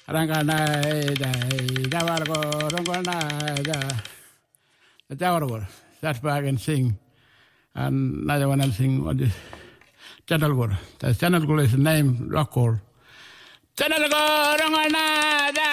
That's why I can sing. And another one I'll sing on this Chanalgur. The Chanalgur is the name, rock call. Chanalgur,